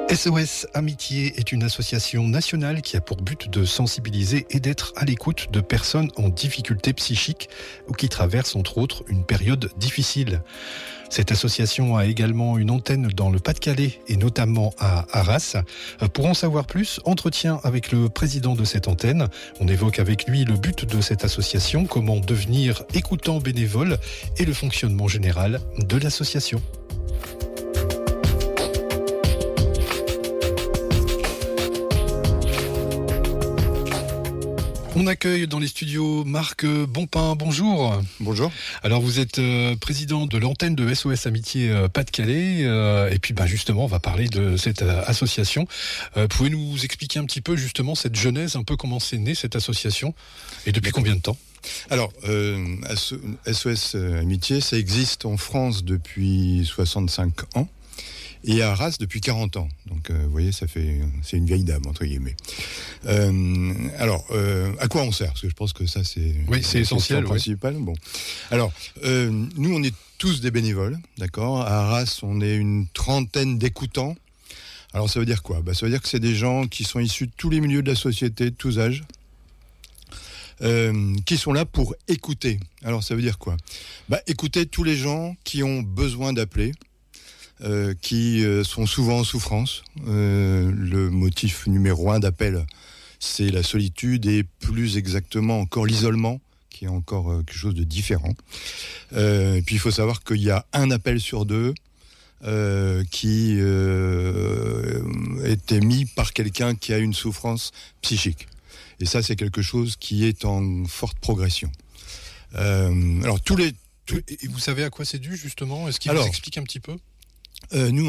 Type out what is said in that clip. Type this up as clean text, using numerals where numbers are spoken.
SOS Amitié est une association nationale qui a pour but de sensibiliser et d'être à l'écoute de personnes en difficulté psychique ou qui traversent entre autres une période difficile. Cette association a également une antenne dans le Pas-de-Calais et notamment à Arras. Pour en savoir plus, entretien avec le président de cette antenne. On évoque avec lui le but de cette association, comment devenir écoutant bénévole et le fonctionnement général de l'association. On accueille dans les studios Marc Bonpin, bonjour. Bonjour. Alors vous êtes président de l'antenne de SOS Amitié Pas-de-Calais et puis justement on va parler de cette association. Pouvez nous expliquer un petit peu justement cette genèse, un peu comment c'est né cette association et depuis combien de temps ? Alors, SOS Amitié, ça existe en France depuis 65 ans. Et à Arras depuis 40 ans. Donc, vous voyez, c'est une vieille dame, entre guillemets. À quoi on sert ? Parce que je pense que ça, c'est essentiel, principal. Bon. Alors, nous, on est tous des bénévoles, d'accord ? À Arras, on est une trentaine d'écoutants. Alors, ça veut dire quoi ? Ça veut dire que c'est des gens qui sont issus de tous les milieux de la société, de tous âges, qui sont là pour écouter. Alors, ça veut dire quoi ? Écouter tous les gens qui ont besoin d'appeler, qui sont souvent en souffrance. Le motif numéro 1 d'appel, c'est la solitude et plus exactement encore l'isolement, qui est encore quelque chose de différent. Et puis il faut savoir qu'il y a un appel sur deux qui est émis par quelqu'un qui a une souffrance psychique. Et ça, c'est quelque chose qui est en forte progression. Et vous savez à quoi c'est dû justement ? Est-ce qu'il vous explique un petit peu ? Nous,